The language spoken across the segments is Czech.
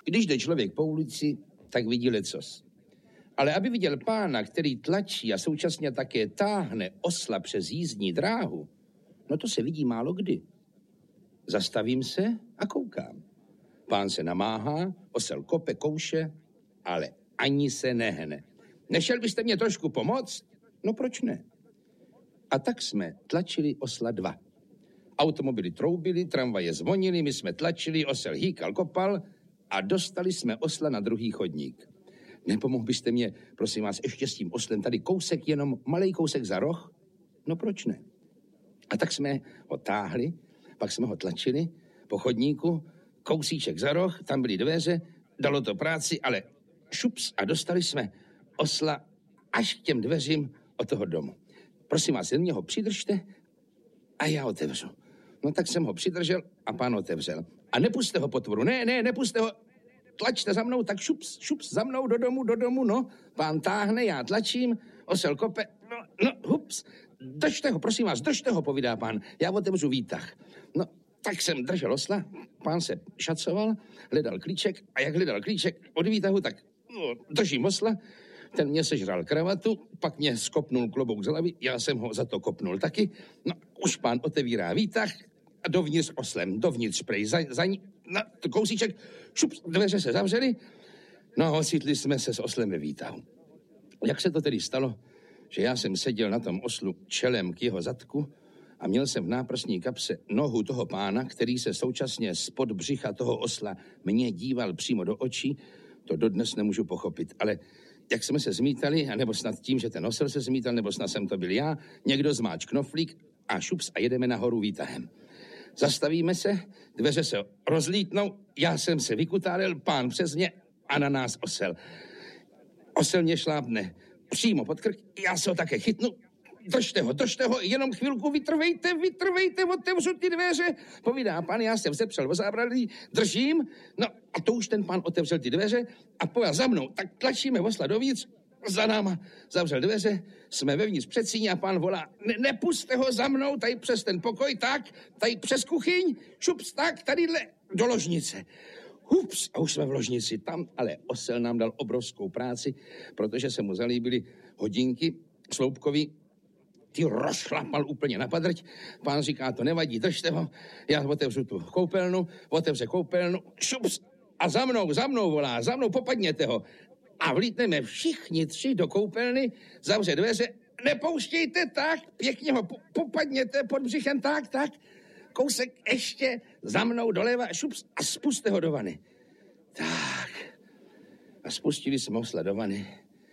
Když jde člověk po ulici, tak vidí lecos. Ale aby viděl pána, který tlačí a současně také táhne osla přes jízdní dráhu, no to se vidí málo kdy. Zastavím se a koukám. Pán se namáhá, osel kope, kouše, ale ani se nehne. Nešel byste mě trošku pomoct? No proč ne? A tak jsme tlačili osla 2. Automobily troubily, tramvaje zvonily, my jsme tlačili, osel hýkal, kopal a dostali jsme osla na druhý chodník. Nepomohl byste mě, prosím vás, ještě s tím oslem tady kousek, jenom malej kousek za roh? No proč ne? A tak jsme ho táhli, pak jsme ho tlačili po chodníku, kousíček za roh, tam byly dveře, dalo to práci, ale šups a dostali jsme osla až k těm dveřím od toho domu. Prosím vás, jen mě ho přidržte a já otevřu. No tak jsem ho přidržel a pán otevřel. A nepuste ho potvoru, ne, nepuste ho, tlačte za mnou, tak šups, za mnou do domu, no. Pán táhne, já tlačím, osel kope, no, hups. Držte ho, prosím vás, držte ho, povídá pán, já otevřu výtah. No, tak jsem držel osla, pán se šacoval, hledal klíček a jak hledal klíček od výtahu, tak držím osla, ten mě sežral kravatu, pak mě skopnul klobouk z hlavy, já jsem ho za to kopnul taky, no, už pán otevírá výtah a dovnitř oslem, dovnitř prej, za ní, na kousíček, šup, dveře se zavřely, no, ocitli jsme se s oslem ve výtahu. Jak se to tedy stalo, že já jsem seděl na tom oslu čelem k jeho zadku a měl jsem v náprsní kapse nohu toho pána, který se současně spod břicha toho osla mě díval přímo do očí, to dodnes nemůžu pochopit, ale jak jsme se zmítali, anebo snad tím, že ten osel se zmítal, nebo snad jsem to byl já, někdo zmáč knoflík a šups a jedeme nahoru výtahem. Zastavíme se, dveře se rozlítnou, já jsem se vykutálil, pán přes mě a na nás osel. Osel mě šlápne přímo pod krk, já se ho také chytnu, držte ho, jenom chvilku vytrvejte, otevřu ty dveře, povídá pán, já jsem vzepřel o zábradlí, držím, no a to už ten pán otevřel ty dveře a pojel za mnou, tak tlačíme osla dovnitř, za náma zavřel dveře, jsme vevnitř před síní a pán volá, nepuste ho za mnou, tady přes ten pokoj, tak, tady přes kuchyň, šups, tak, tadyhle do ložnice. Hups, a už jsme v ložnici tam, ale osel nám dal obrovskou práci, protože se mu zalíbily hodinky sloupkový, ty rozšlapal úplně na padrť. Pán říká, to nevadí, držte ho, já otevřu tu koupelnu, otevře koupelnu, šups, a za mnou volá, za mnou popadněte ho. A vlítneme všichni 3 do koupelny, zavře dveře, nepouštějte tak, pěkně ho popadněte pod břichem, tak, kousek ještě za mnou doleva, šups a spuste ho do vany. Tak, a spustili jsme osla do vany,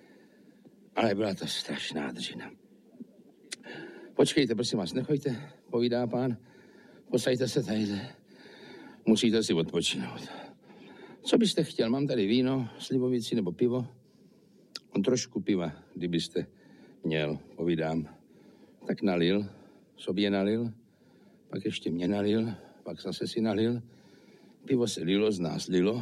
ale byla to strašná dřina. Počkejte, prosím vás, nechoďte, povídá pán, posaďte se tadyhle, musíte si odpočinout. Co byste chtěl, mám tady víno, slivovici nebo pivo? On trošku piva, kdybyste měl, povídám. Tak nalil, sobě nalil, pak ještě mě nalil, pak zase si nalil. Pivo se lilo, z nás lilo.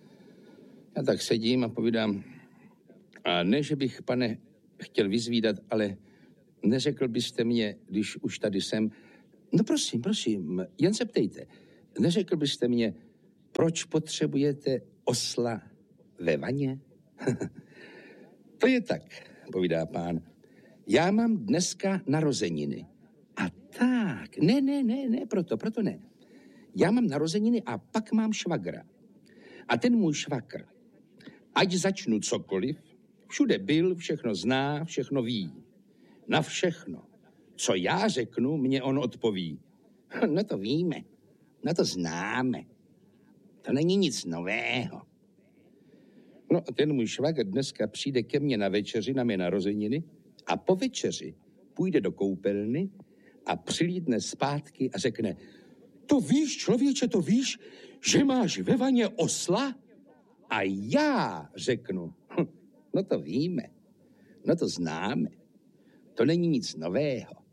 Já tak sedím a povídám, a ne, že bych, pane, chtěl vyzvídat, ale neřekl byste mě, když už tady jsem, no prosím, jen se ptejte, neřekl byste mě, proč potřebujete osla ve vaně? To je tak, povídá pán. Já mám dneska narozeniny. A tak, ne, proto ne. Já mám narozeniny a pak mám švagra. A ten můj švagr, ať začnu cokoliv, všude byl, všechno zná, všechno ví. Na všechno, co já řeknu, mě on odpoví. No to víme, no to známe. To není nic nového. No a ten můj švagr dneska přijde ke mně na večeři, na mé narozeniny a po večeři půjde do koupelny a přilídne zpátky a řekne, to víš, člověče, to víš, že máš ve vaně osla? A já řeknu, no to víme, no to známe, to není nic nového.